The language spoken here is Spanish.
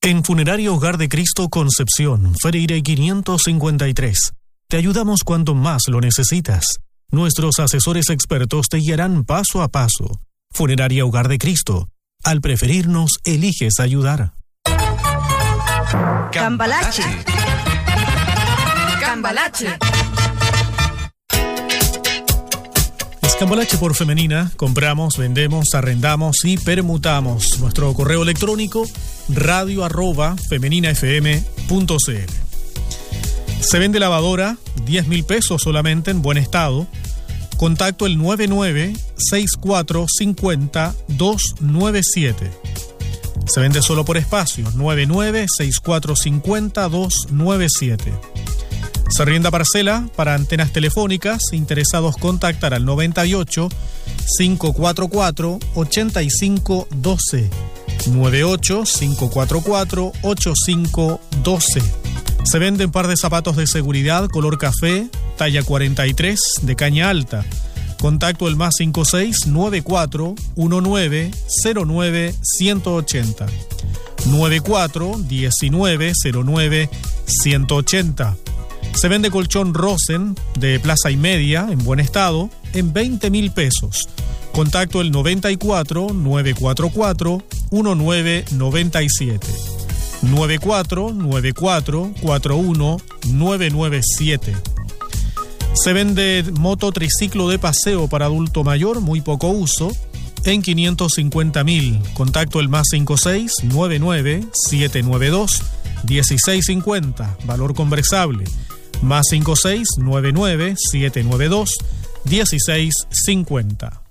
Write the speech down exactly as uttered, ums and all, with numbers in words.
En Funeraria Hogar de Cristo Concepción, Freire quinientos cincuenta y tres, te ayudamos cuando más lo necesitas. Nuestros asesores expertos te guiarán paso a paso. Funeraria Hogar de Cristo. Al preferirnos, eliges ayudar. Cambalache. Cambalache. Cambalache por Femenina. Compramos, vendemos, arrendamos y permutamos. Nuestro correo electrónico radio arroba femeninafm punto cl. Se vende lavadora, diez mil pesos solamente, en buen estado. Contacto el nueve nueve seis cuatro cinco cero dos nueve siete. Se vende solo por espacio, nueve nueve seis cuatro cinco cero dos nueve siete. Se arrienda parcela para antenas telefónicas. Interesados contactar al noventa y ocho cinco cuatro cuatro ochenta y cinco doce. noventa y ocho cinco cuatro cuatro ochenta y cinco doce. Se venden par de zapatos de seguridad color café, talla cuarenta y tres, de caña alta. Contacto el más cinco seis nueve cuatro uno nueve cero nueve uno ocho cero. noventa y cuatro diecinueve cero nueve ciento ochenta. Se vende colchón Rosen de plaza y media en buen estado en veinte mil pesos. Contacto el noventa y cuatro nueve cuatro cuatro uno nueve nueve siete. noventa y cuatro nueve cuatro cuatro uno nueve nueve siete. Se vende moto triciclo de paseo para adulto mayor, muy poco uso, en quinientos cincuenta mil. Contacto el más cinco seis nueve nueve siete nueve dos uno seis cinco cero. Valor conversable. Más cinco seis nueve nueve siete nueve dos uno seis cinco cero.